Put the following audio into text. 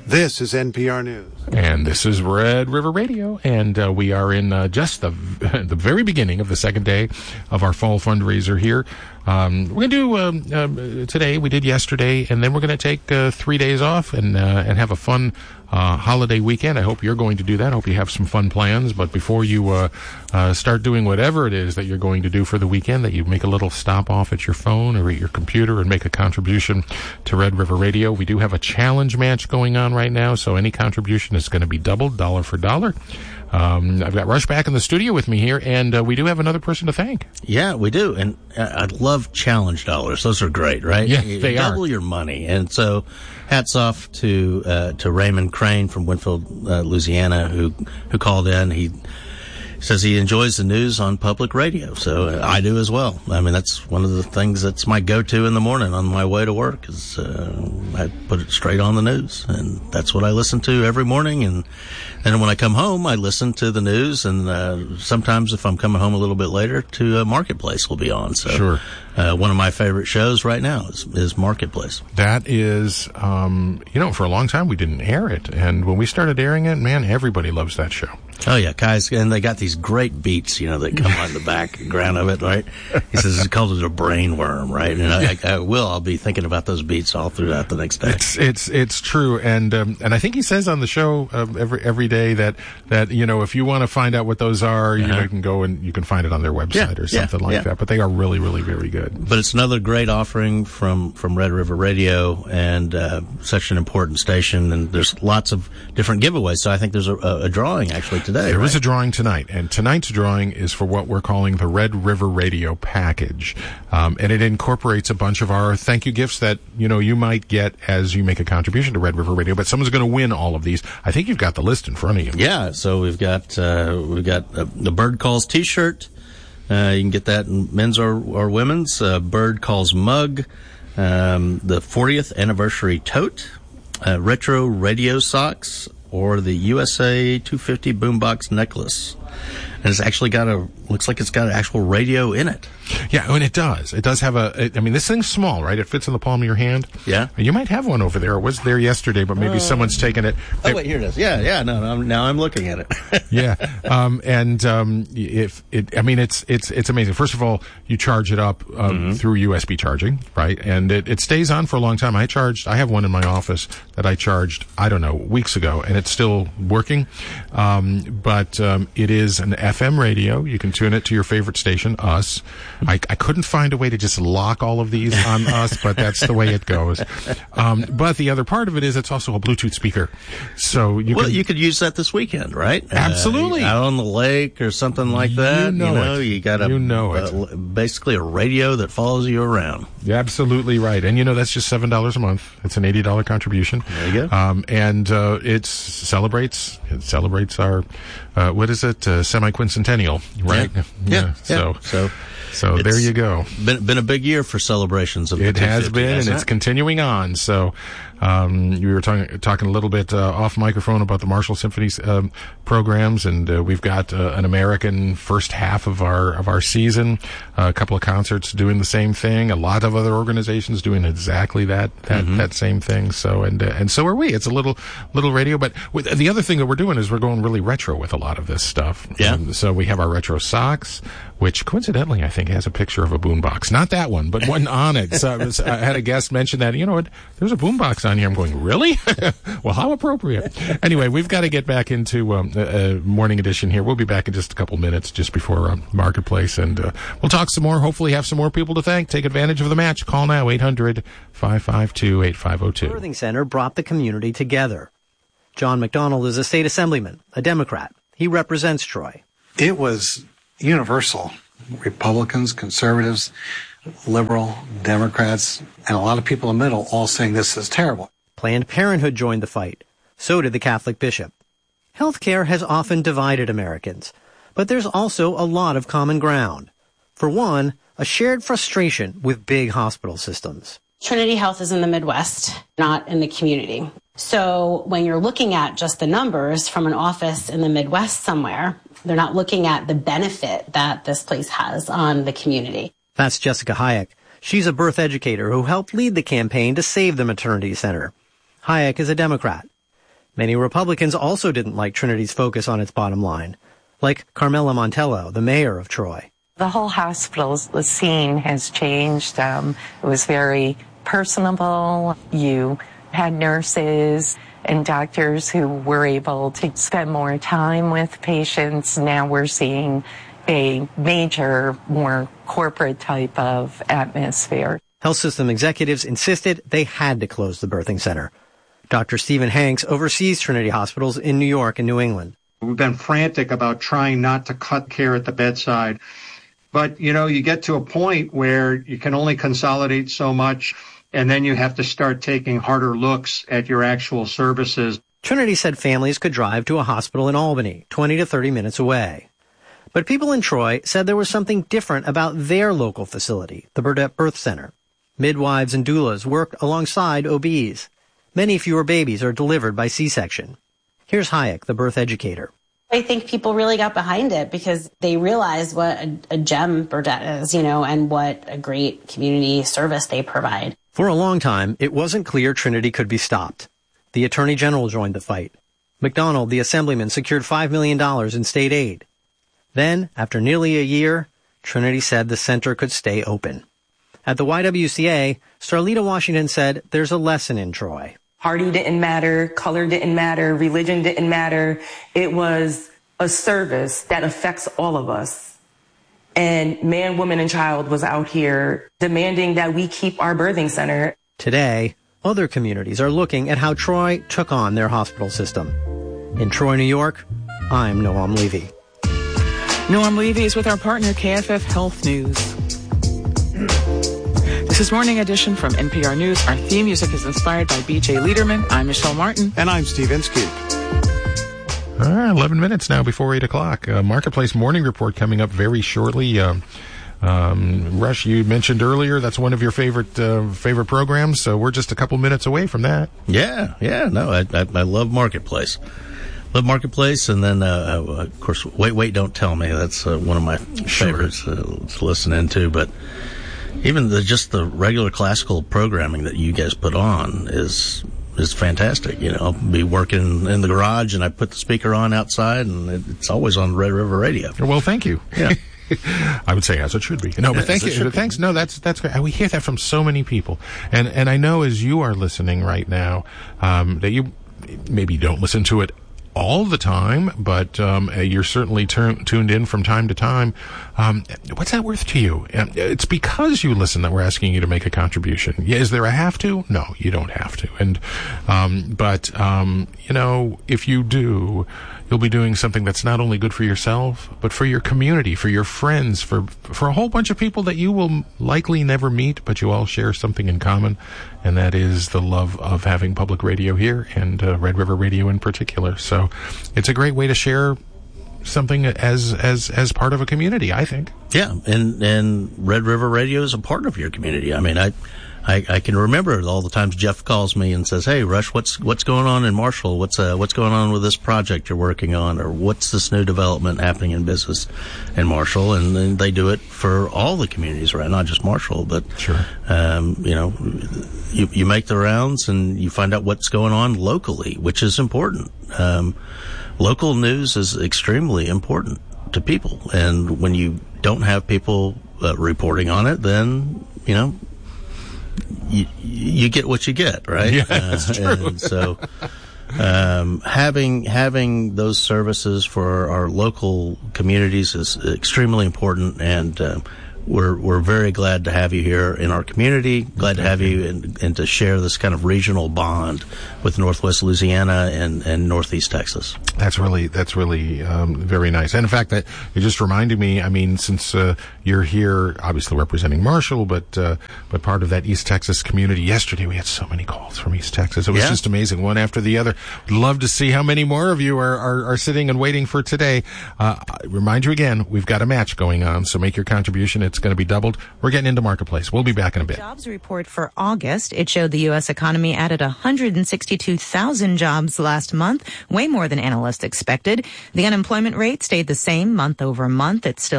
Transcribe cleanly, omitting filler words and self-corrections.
This is NPR News. And this is Red River Radio, and we are in just the very beginning of the second day of our fall fundraiser here. We're going to do today, we did yesterday, and then we're going to take 3 days off and have a fun holiday weekend. I hope you're going to do that. I hope you have some fun plans. But before you start doing whatever it is that you're going to do for the weekend, that you make a little stop off at your phone or at your computer and make a contribution to Red River Radio. We do have a challenge match going on right now, so any contribution is going to be doubled, dollar for dollar. I've got Rush back in the studio with me here, and we do have another person to thank. Yeah, we do. And I love challenge dollars. Those are great, right? Yeah, they are. Double your money. And so hats off to Raymond Crane from Winfield, Louisiana, who called in. He says he enjoys the news on public radio. So I do as well. I mean, that's one of the things that's my go-to in the morning on my way to work is I put it straight on the news. And that's what I listen to every morning. And then when I come home, I listen to the news. And sometimes if I'm coming home a little bit later, to Marketplace will be on. So sure. One of my favorite shows right now is Marketplace. That is, for a long time we didn't air it. And when we started airing it, man, everybody loves that show. Oh, yeah, guys, and they got these great beats, that come on the background of it, right? He says he called it a brain worm, right? And I'll be thinking about those beats all throughout the next day. It's true, and I think he says on the show every day that if you want to find out what those are, you can go and you can find it on their website or something like that. But they are really, really very good. But it's another great offering from Red River Radio, and such an important station, and there's lots of different giveaways. So I think there's a drawing actually today. There is a drawing tonight, and tonight's drawing is for what we're calling the Red River Radio package, and it incorporates a bunch of our thank you gifts that you might get as you make a contribution to Red River Radio. But someone's going to win all of these. I think you've got the list in front of you. Yeah, so we've got the Bird Calls T-shirt. You can get that in men's or women's. Bird Calls mug, the 40th anniversary tote, retro radio socks, or the USA 250 boombox necklace. And it's actually looks like it's got an actual radio in it. Yeah, and it does. It does have this thing's small, right? It fits in the palm of your hand. Yeah. You might have one over there. It was there yesterday, but maybe someone's taken it. Oh, wait, here it is. Yeah, no, now I'm looking at it. Yeah. It's amazing. First of all, you charge it up, through USB charging, right? And it stays on for a long time. I have one in my office that I charged, weeks ago, and it's still working. But it is an FM radio. You can tune it to your favorite station, us. I couldn't find a way to just lock all of these on us, but that's the way it goes. But the other part of it is it's also a Bluetooth speaker. So you could use that this weekend, right? Absolutely. Out on the lake or something like that. You got basically a radio that follows you around. You're absolutely right. And that's just $7 a month. It's an $80 contribution. There you go. And it celebrates our semi-quincentennial, right? Yeah. So there you go. Been a big year for celebrations of the 250. It has been, and it's continuing on. So you were talking a little bit off microphone about the Marshall Symphony's programs, and we've got an American first half of our season. A couple of concerts doing the same thing. A lot of other organizations doing exactly that same thing. So and so are we. It's a little radio, but the other thing that we're doing is we're going really retro with a lot of this stuff. Yeah. So we have our retro socks, which coincidentally I think has a picture of a boombox. Not that one, but one on it. So I had a guest mention that, there's a boombox on here. I'm going, really? Well, how appropriate. Anyway, we've got to get back into morning edition here. We'll be back in just a couple minutes just before Marketplace, and we'll talk some more, hopefully have some more people to thank. Take advantage of the match. Call now, 800-552-8502. Birthing Center brought the community together. John McDonald is a state assemblyman, a Democrat. He represents Troy. It was universal. Republicans, conservatives, liberal, Democrats, and a lot of people in the middle all saying this is terrible. Planned Parenthood joined the fight. So did the Catholic bishop. Healthcare has often divided Americans, but there's also a lot of common ground. For one, a shared frustration with big hospital systems. Trinity Health is in the Midwest, not in the community. So when you're looking at just the numbers from an office in the Midwest somewhere, they're not looking at the benefit that this place has on the community. That's Jessica Hayek. She's a birth educator who helped lead the campaign to save the maternity center. Hayek is a Democrat. Many Republicans also didn't like Trinity's focus on its bottom line, like Carmela Montello, the mayor of Troy. The whole hospital, the scene has changed. It was very personable. You had nurses and doctors who were able to spend more time with patients. Now we're seeing a major, more corporate type of atmosphere. Health system executives insisted they had to close the birthing center. Dr. Stephen Hanks oversees Trinity hospitals in New York and New England. We've been frantic about trying not to cut care at the bedside. But, you get to a point where you can only consolidate so much, and then you have to start taking harder looks at your actual services. Trinity said families could drive to a hospital in Albany, 20 to 30 minutes away. But people in Troy said there was something different about their local facility, the Burdett Birth Center. Midwives and doulas worked alongside OBs. Many fewer babies are delivered by C-section. Here's Hayek, the birth educator. I think people really got behind it because they realized what a gem Burdett is, and what a great community service they provide. For a long time, it wasn't clear Trinity could be stopped. The Attorney General joined the fight. McDonald, the assemblyman, secured $5 million in state aid. Then, after nearly a year, Trinity said the center could stay open. At the YWCA, Starlita Washington said there's a lesson in Troy. Party didn't matter, color didn't matter, religion didn't matter. It was a service that affects all of us. And man, woman, and child was out here demanding that we keep our birthing center. Today, other communities are looking at how Troy took on their hospital system. In Troy, New York, I'm Noam Levy. Noam Levy is with our partner KFF Health News. This is Morning Edition from NPR News. Our theme music is inspired by B.J. Liederman. I'm Michelle Martin. And I'm Steve Inskeep. 11 minutes now before 8 o'clock. Marketplace Morning Report coming up very shortly. Rush, you mentioned earlier that's one of your favorite programs, so we're just a couple minutes away from that. Yeah. No, I love Marketplace. And then, of course, Wait, Don't Tell Me. That's one of my favorites to listen into, but even just the regular classical programming that you guys put on is fantastic. I'll be working in the garage and I put the speaker on outside and it's always on Red River Radio. Well, thank you. Yeah. I would say as it should be. No, but thank you. Thanks. No, that's great. We hear that from so many people. And I know as you are listening right now, that you maybe don't listen to it all the time, but you're certainly tuned in from time to time. What's that worth to you? It's because you listen that we're asking you to make a contribution. Yeah, is there a have to? No, you don't have to. And but if you do, you'll be doing something that's not only good for yourself, but for your community, for your friends, for a whole bunch of people that you will likely never meet, but you all share something in common, and that is the love of having public radio here and Red River Radio in particular. So it's a great way to share something as part of a community, I think. Yeah, and Red River Radio is a part of your community. I mean, I can remember all the times Jeff calls me and says, "Hey, Rush, what's going on in Marshall? What's going on with this project you're working on, or what's this new development happening in business in Marshall?" And then they do it for all the communities, right? Not just Marshall, but sure. You make the rounds and you find out what's going on locally, which is important. Local news is extremely important to people, and when you don't have people reporting on it, then you get what you get, right? Yeah, that's true. And so, having those services for our local communities is extremely important, and we're very glad to have you here in our community. Glad to have you and to share this kind of regional bond with Northwest Louisiana and Northeast Texas. That's really very nice. And in fact, that it just reminded me. I mean, since you're here, obviously representing Marshall, but part of that East Texas community. Yesterday, we had so many calls from East Texas. It was just amazing, one after the other. We'd love to see how many more of you are sitting and waiting for today. Remind you again, we've got a match going on, so make your contribution. It's going to be doubled. We're getting into Marketplace. We'll be back in a bit. Jobs report for August. It showed the U.S. economy added 162,000 jobs last month, way more than analysts expected. The unemployment rate stayed the same month over month. It's still